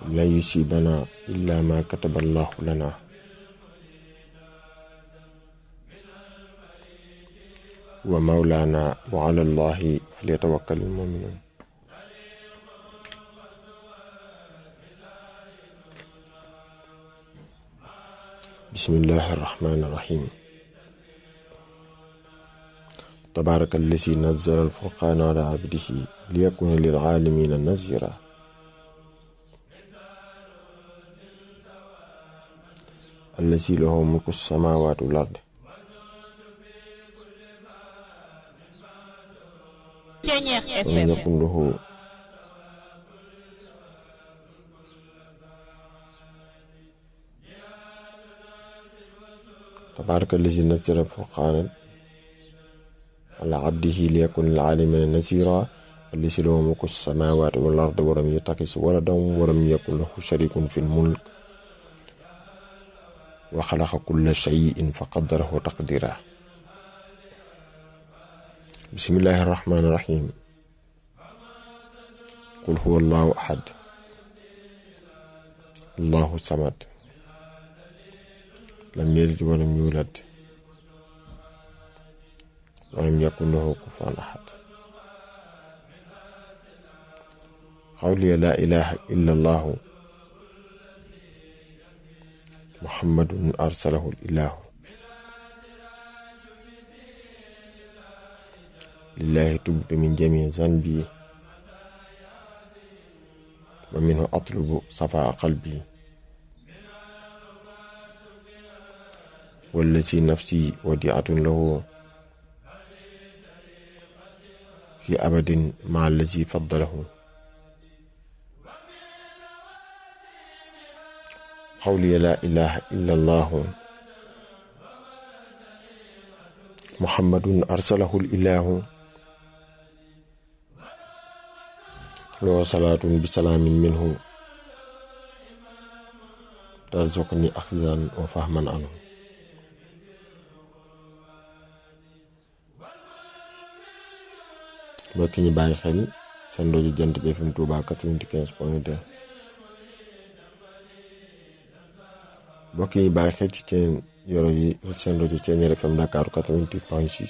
لا يصيبنا إلا ما كتب الله لنا ومولانا وعلى الله فليتوكل المؤمنون. بسم الله الرحمن الرحيم. تبارك الذي نزل الفرقان على عبده ليكون للعالمين نذيرا. الذي له ملك السماوات والأرض ولم يكن له تبارك الذي نزل الفرقان على عبده ليكون للعالمين نذيرا. الذي له ملك السماوات والأرض ولم يتخذ ولدا ولم يكن له شريك في الملك وخلق كل شيء فقدره تقديرا. بسم الله الرحمن الرحيم. قل هو الله أحد الله الصمد لم يلد ولم يولد ولم يكن له كفوا أحد. قولي لا إله إلا الله محمد أرسله الإله لله تبت من جميع ذنبي ومنه أطلب صفاء قلبي والذي نفسي وديعة له في أبد مع الذي فضله. قولي لا إله إلا الله محمد أرسله الإله له صلاة بسلام منه ترزقني أخذا وفهما عنه. mbokk ñi bàyyi xel seen rajo Jant bi FM Touba 95.2. mbokk yi bàyyi xel ci seen yoro yi seen rajo Thiéniere FM Dakar 88.6.